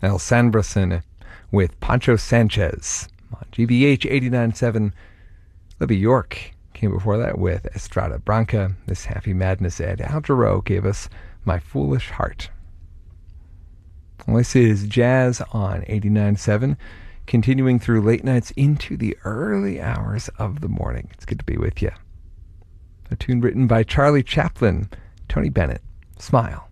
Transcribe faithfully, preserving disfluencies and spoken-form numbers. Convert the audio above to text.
El Sanderson with Pancho Sanchez on G B H eighty-nine point seven. Libby York came before that with Estrada Branca. This Happy Madness Ed Al Jarreau gave us My Foolish Heart. Well, this is Jazz on eighty-nine point seven, continuing through late nights into the early hours of the morning. It's good to be with you. A tune written by Charlie Chaplin, Tony Bennett, Smile.